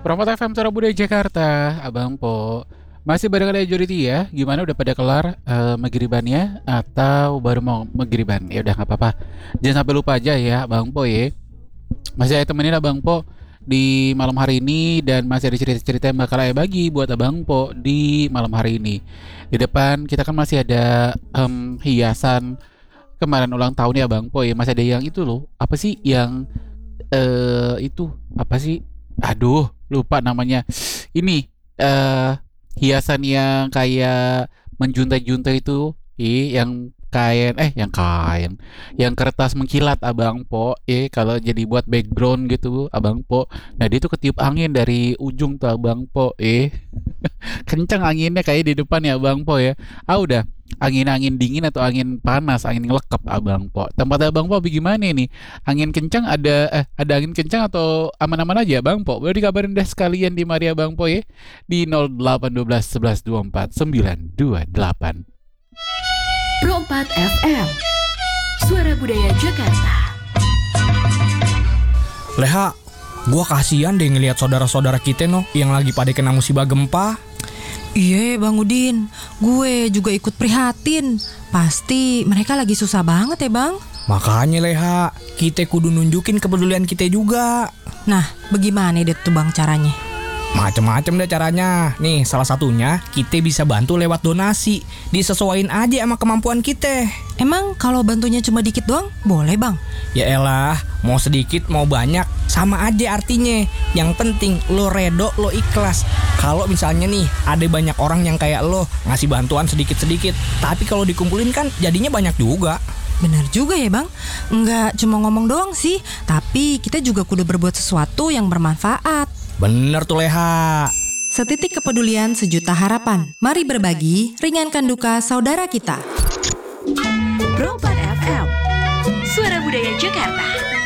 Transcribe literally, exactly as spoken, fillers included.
Promote F M Suara Budaya Jakarta, Abang Po. Masih bareng ada Majority ya. Gimana udah pada kelar uh, magribannya atau baru mau magriban? Ya udah nggak apa-apa. Jangan sampai lupa aja ya, Abang Po ya. Masih ada temenin Abang Po di malam hari ini dan masih ada cerita-cerita yang bakal saya bagi buat Abang Po di malam hari ini. Di depan kita kan masih ada um, hiasan kemarin ulang tahun ya Bang Po ya. Masih ada yang itu loh. Apa sih yang uh, itu apa sih? Aduh, lupa namanya. Ini eh hiasan yang kayak menjuntai-juntai itu, ih, yang kain eh yang kain, yang kertas mengkilat Abang Po, eh kalau jadi buat background gitu Abang Po. Nah, dia tuh ketiup angin dari ujung tuh Abang Po, eh. Kencang anginnya kayak di depan ya Abang Po ya. Ah udah angin-angin dingin atau angin panas, angin ngelekep Abang Po. Tempat Abang Po bagaimana nih? Angin kencang ada eh ada angin kencang atau aman-aman aja Abang Po? Boleh dikabarin deh sekalian di Maria Abang Po ya di nol delapan satu dua satu satu dua empat sembilan dua delapan. Pro empat F M Suara Budaya Jakarta. Leha, gua kasihan deh ngelihat saudara-saudara kita no yang lagi pada kena musibah gempa. Iya Bang Udin, gue juga ikut prihatin. Pasti mereka lagi susah banget ya Bang. Makanya Leha, kita kudu nunjukin kepedulian kita juga. Nah, bagaimana deh tuh Bang caranya? Macem-macem deh caranya. Nih, salah satunya kita bisa bantu lewat donasi. Disesuaiin aja sama kemampuan kita. Emang kalau bantunya cuma dikit doang, boleh Bang? Ya elah, mau sedikit mau banyak sama aja artinya. Yang penting lo redo, lo ikhlas. Kalau misalnya nih ada banyak orang yang kayak lo ngasih bantuan sedikit-sedikit, tapi kalau dikumpulin kan jadinya banyak juga. Benar juga ya Bang. Enggak cuma ngomong doang sih, tapi kita juga kudu berbuat sesuatu yang bermanfaat. Bener tuh Leha. Setitik kepedulian, sejuta harapan. Mari berbagi, ringankan duka saudara kita. Pro empat F M Suara Budaya Jakarta.